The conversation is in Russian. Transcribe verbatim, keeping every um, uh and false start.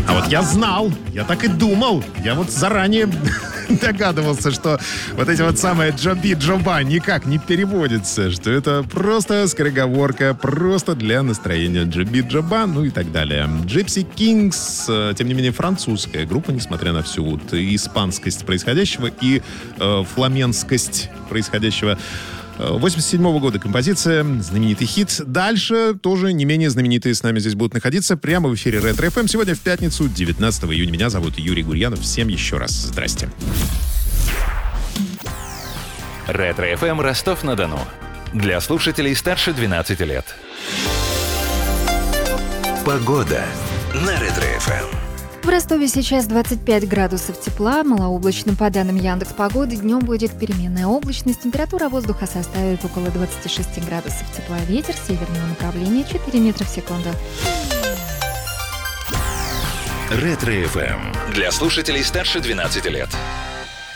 А вот я знал, я так и думал. Я вот заранее догадывался, что вот эти вот самые джоби, джоба никак не переводятся, что это просто скороговорка, просто для настроения джоби, джоба, ну и так далее. Gypsy Kings, тем не менее, французская группа, несмотря на всю вот испанскость происходящего и э, фламенскость происходящего. восемьдесят седьмого года композиция, знаменитый хит. Дальше тоже не менее знаменитые с нами здесь будут находиться прямо в эфире Ретро эф эм. Сегодня в пятницу, девятнадцатого июня. Меня зовут Юрий Гурьянов. Всем еще раз здрасте. Ретро эф эм Ростов-на-Дону. Для слушателей старше двенадцати лет. Погода на Ретро эф эм. В Ростове сейчас двадцать пять градусов тепла, малооблачно. По данным Яндекс.Погоды, днем будет переменная облачность. Температура воздуха составит около двадцати шести градусов тепла. Ветер северного направления четыре метра в секунду. Ретро эф эм. Для слушателей старше двенадцати лет.